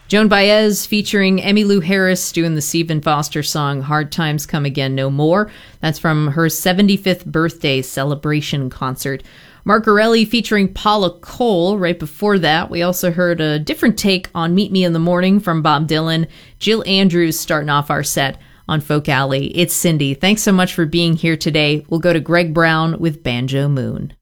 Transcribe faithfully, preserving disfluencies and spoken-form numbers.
Joan Baez featuring Emmylou Harris doing the Stephen Foster song Hard Times Come Again No More. That's from her seventy-fifth birthday celebration concert. Mark Gorelli featuring Paula Cole. Right before that, we also heard a different take on Meet Me in the Morning from Bob Dylan. Jill Andrews starting off our set on Folk Alley. It's Cindy. Thanks so much for being here today. We'll go to Greg Brown with Banjo Moon.